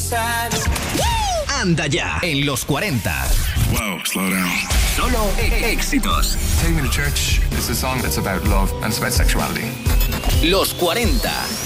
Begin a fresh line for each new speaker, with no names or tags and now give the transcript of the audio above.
Anda ya, en los 40.
Wow, slow down.
Solo éxitos.
Take Me to Church is a song that's about love and it's about sexuality.
Los 40.